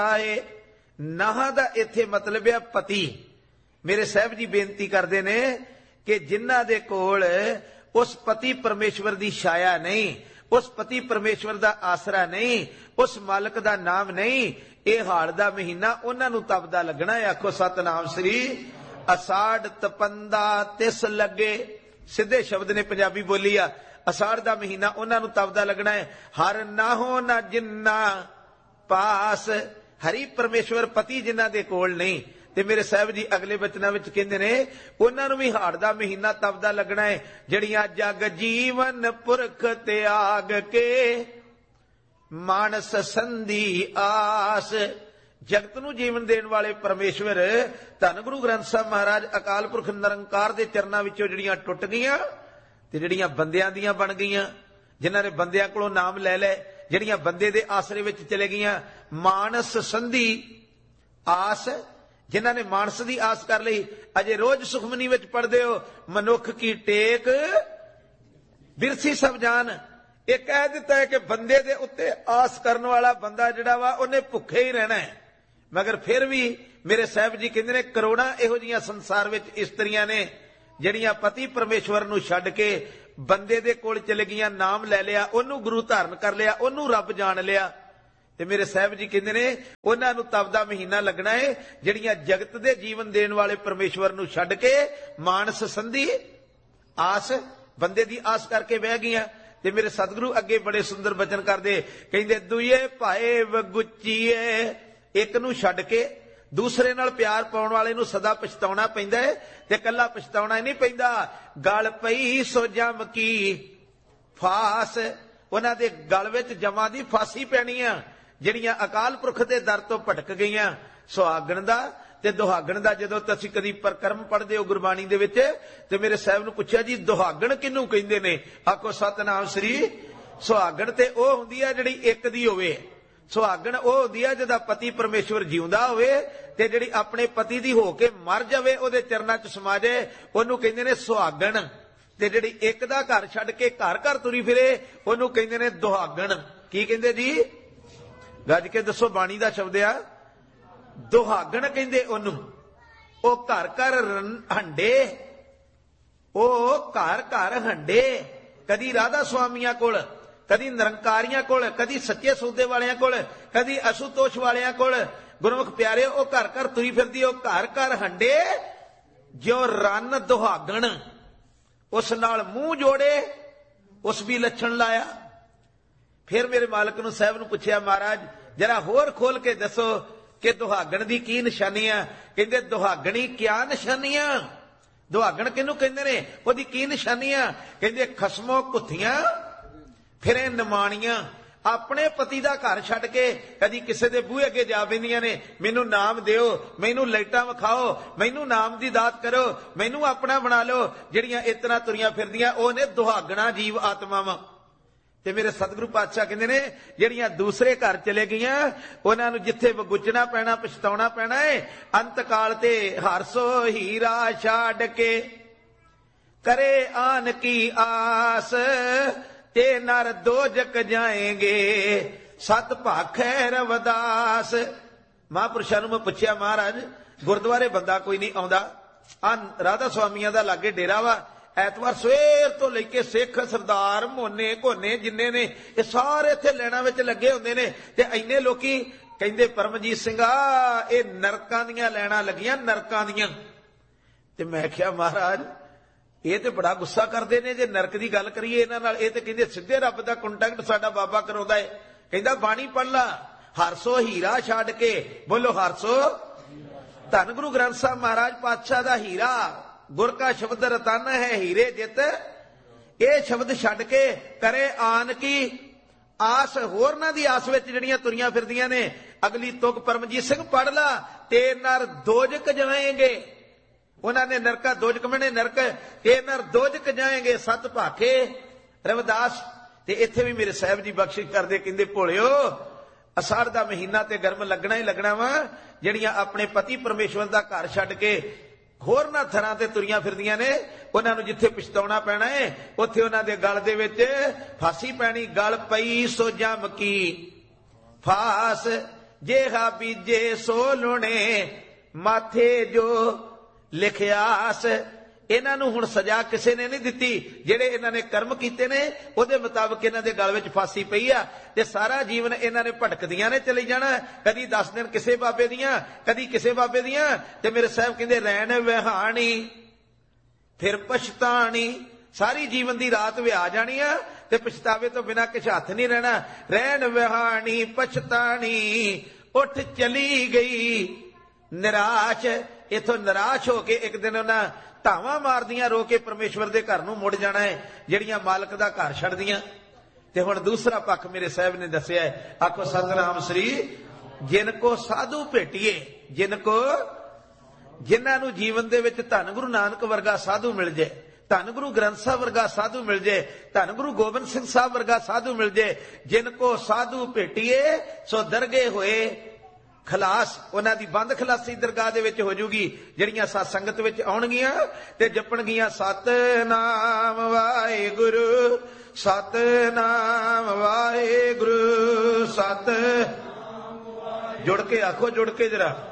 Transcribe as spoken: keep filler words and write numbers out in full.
आए। नाह दा इत्थे मतलब है पति। मेरे साहब जी बेनती करते ने कि जिन्हां दे कोल उस पति परमेश्वर दी छाया नहीं, उस पति परमेश्वर दा आसरा नहीं, उस मालक दा नाम नहीं, ये हाड़ दा महीना उन्हां नूं तपदा लगना है। आखो सतनाम श्री। असाड़ तपंदा तिस लगे, सीधे शब्द ने पंजाबी बोली आ। असाड़ दा महीना उन्हां नूं तपदा लगना है। हर नाहो ना जिन्ना पास, हरि परमेश्वर पति जिन्हां दे कोल नहीं। ते मेरे साहब जी अगले बचनां विच कहंदे ने उन्हां नूं भी हाड़ दा महीना तपदा लगना है, जड़ियां जग जीवन पुरख त्याग के मानस संधि आस। जगत नूं जीवन देण वाले परमेश्वर धन गुरु ग्रंथ साहब महाराज अकाल पुरख निरंकार दे चरनां विचों जड़ियां टुट गईयां ते जड़ियां बंदियां दियां बन गईयां, जिन्हां ने बंदियां कोलों नाम ले लै, जड़ियां बंदे दे आसरे विच चले गईयां। मानस संधि आस, जिन्हां ने मानस दी आस कर लई। अजे रोज सुखमनी विच पढ़दे हो मनुख की टेक बिरसी सब जान। ये कह दिता है कि बंदे दे उत्ते आस करने वाला बंदा जिहड़ा वा उन्हें भुखे ही रहना है। मगर फिर भी मेरे साहब जी कहंदे ने करोड़ां इहो जिहियां संसार विच इस्त्रियां ने जिहड़ियां पति परमेश्वर नूं छड्ड के बंदे दे कोल चले गईयां, नाम ले लिया, ओनू गुरु धारण कर लिया, ओनू रब जान लिया। ते मेरे साहब जी कहंदे ने उन्हां नूं तपदा महीना लगना है जिहड़ियां जगत दे जीवन देण वाले परमेश्वर नूं छड्ड के मानस संधि आस, बंदे दी आस करके बह गईयां। ते मेरे सतगुरु अगे बड़े सुंदर वचन करदे, कहंदे दुए भाए वगुचीए, एक नूं छड्ड के दूसरे नाल प्यार पाउण वाले नूं सदा पछताउणा पैंदा है। ते कल्ला पछताउणा नहीं पैंदा, गल पई सो जम की फास, उन्हां दे गल विच जमां दी फांसी पैणी आ, जिहड़ियां अकाल पुरख दे दर तो भटक गईयां। सुहागण दा ते दुहागण दा जदों तुसीं कदी प्रकरम पढ़दे हो गुरबाणी दे विच, ते मेरे साहब नूं पुੱਛਿਆ जी दुहागण किहनूं कहिंदे ने? आखो सतनाम श्री। सुहागण ते ओह हुंदी आ जिहड़ी एक दी होवे। सुहागण ओह हुंदी आ जिहदा पति परमेश्वर जिउंदा होवे ते जिहड़ी अपने पति दी हो के मर जावे ओहदे चरनां च समा जाए, ओहनूं कहिंदे ने सुहागण। ते जिहड़ी एक दा घर छड्ड के घर घर तुरी फिरे ओहनूं कहिंदे ने दुहागण। की कहिंदे जी? गज के दसो, बाणी दा शब्द आ दुहागण कहिंदे ओहनूं। ओ घर घर हंडे, ओ घर घर हंडे, कदी राधा स्वामियां कोल, कदी निरंकारियां कोल, कदी सच्चे सौदे वालियां कोल, कदी असुतोष वालियां कोल। गुरमुख प्यारे ओ घर घर तुरी फिरदी, ओ घर घर हंडे जो रन दुहागण। उस नाल मूंह जोड़े उस भी लक्षण लाया। फिर मेरे मालक नूं साहब नूं पुੱਛਿਆ, महाराज जरा होर खोल के दसो कि दुहागण दी की निशानियां? कहंदे दुहागणी क्या निशानियां? दुहागण किहनूं कहंदे ने? ओहदी की निशानियां? कहंदे खसमों कुत्थियां फिरे निमाणियां। अपने पति दा घर छड्ड के कदी किसे दे बूहे अगे जा बैंदियां ने, मैनू नाम दिओ, मैनू लाइटां विखाओ, मैनू नाम दी दात करो, मैनू अपना बना लो। जिहड़ियां इतना तुरियां फिरदियां ओह ने दुहागणा जीव आत्मावां। ते मेरे सतगुरु पातशाह कहंदे ने जिहड़ियां दूसरे घर चले गईयां उन्हां नूं जिथे वगुचना पैना, पछताउणा पैना है। अंत काल ते हरसो हीरा छाड़ के करे आन की आस, ते नर दोजक जाएंगे सत भाखै रवदास। महापुरुषां नूं मैं पुੱਛਿਆ, महाराज गुरुद्वारे बंदा कोई नहीं आउंदा, आ राधा स्वामियां दा लागे डेरा वा, ऐतवार सवेर तो लेके सिख सरदार मोने घोने जिन्ने ने ये सारे इत्थे लैणां विच लगे हुंदे ने। ते इन्ने लोकी कहंदे परमजीत सिंह आ ये नरकां दियां लैणां लगियां, नरकां दियां। ते मैं आख्या महाराज ये तो बड़ा गुस्सा करते हैं जे नरक की गल करिए इन्हां नाल। ये तो कहंदे सीधे रब दा कंटैक्ट साडा बाबा कराउंदा है। कहंदा बाणी पढ़ ला, हरसो हीरा छड्ड के, बोलो हरसो। धन गुरु ग्रंथ साहब महाराज पातशाह दा हीरा, गुर का शब्द रतन है हीरे जित, ये शब्द छड्ड के करे आन की आस। होरनां दी आस विच जिहड़ियां तुरियां फिरदियां ने। अगली तुक परमजीत सिंह पढ़ ला, ते नर दोजक जाएंगे। उन्होंने नरका दोजक मने नरक, ते नर दोजक जाएंगे सत भाखे रविदास। ते इत्थे भी मेरे साहब जी बख्शिश करदे, कहंदे भोलिओ असाड़ दा महीना ते गर्म लगना ही लगना वा। जिहड़ियां अपने पति परमेश्वर दा घर छड्ड के होरनां थरां ते तुरियां फिरदियां ने, उन्हां नूं जिथे पछताउणा पैना है उत्थे उन्हां दे गल दे विच फांसी पैणी। गल पई सो जम की फास, जेहा बीजे सो लुणे माथे जो लिखियास। इन्हां नूं हुण सजा किसी ने नहीं दिती, जेड़े इन्हां ने कर्म कीते ने उहदे मुताबिक इन्हां दे गल विच फांसी पई आ ते सारा जीवन इन्हां ने भटकदियां ने चली जाना। कदी दस दिन किसे बाबे दियां, कदी किसे बाबे दियां। ते मेरे साहब कहंदे रैन विहाणी फिर पछताणी। सारी जीवन दी रात विहा जानी आ ते पछतावे तो बिना किश हथ नहीं रहना। रैन विहाणी पछताणी उठ चली गई निराश। इथों निराश होके एक दिन उन्हां धावां मारदियां रो के परमेश्वर दे घर नूं मुड़ जाना है, जिहड़ियां मालक दा घर छड्डदियां। ते हुण दूसरा पक्ष मेरे साहब ने दस्सिआ है। आखो सतनाम श्री। जिनको साधु भेटीए, जिनको जिन्हां नूं जीवन दे विच धन गुरु नानक वर्गा साधु मिल जाए, धन गुरु ग्रंथ साहब वर्गा साधु मिल जाए, धन गुरु गोबिंद सिंह साहब वर्गा साधु मिल जाए। जिनको साधु भेटीए सो दरगे होए खलास। उन्हां दी बंद खलासी दरगाह दे विच हो जूगी, जिहड़ियां सत संगत विच आउणगीਆਂ ते जपणगीਆਂ सतनाम वाहिगुरु सतनाम वाहिगुरु सत। जुड़ के आखो, जुड़ के जरा।